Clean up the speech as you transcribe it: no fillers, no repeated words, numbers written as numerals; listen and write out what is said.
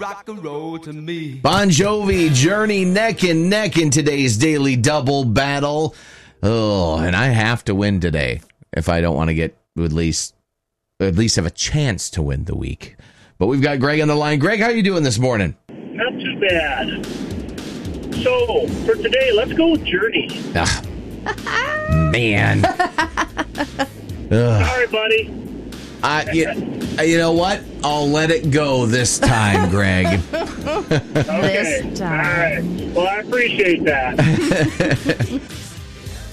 rock and roll to me. Bon Jovi, Journey, neck and neck in today's Daily Double battle. Oh, and I have to win today if I don't want to get at least have a chance to win the week. But we've got Greg on the line. Greg, how are you doing this morning? Not too bad. So, for today, let's go with Journey. Man. Sorry, buddy. You know what? I'll let it go this time, Greg. Okay. This time. All right. Well, I appreciate that.